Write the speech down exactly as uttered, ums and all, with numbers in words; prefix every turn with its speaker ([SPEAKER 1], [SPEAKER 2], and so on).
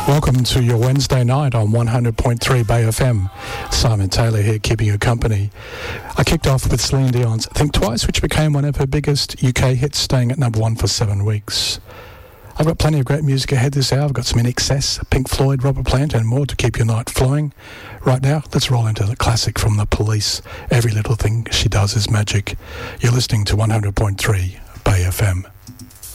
[SPEAKER 1] Welcome to your Wednesday night on one hundred point three Bay F M. Simon Taylor here, keeping you company. I kicked off with Celine Dion's Think Twice, which became one of her biggest U K hits, staying at number one for seven weeks. I've got plenty of great music ahead this hour. I've got some In Excess, Pink Floyd, Robert Plant and more to keep your night flowing. Right now, let's roll into the classic from The Police. Every little thing she does is magic. You're listening to one hundred point three Bay F M.